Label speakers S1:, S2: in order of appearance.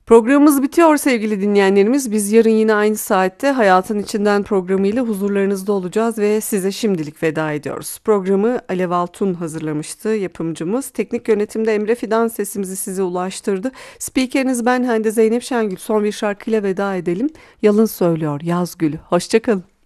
S1: Programımız bitiyor sevgili dinleyenlerimiz. Biz yarın yine aynı saatte Hayatın İçinden programıyla huzurlarınızda olacağız ve size şimdilik veda ediyoruz. Programı Alev Altun hazırlamıştı, yapımcımız. Teknik yönetimde Emre Fidan sesimizi size ulaştırdı. Spikeriniz ben Hande Zeynep Şengül. Son bir şarkıyla veda edelim. Yalın söylüyor Yaz Gülü. Hoşça kalın.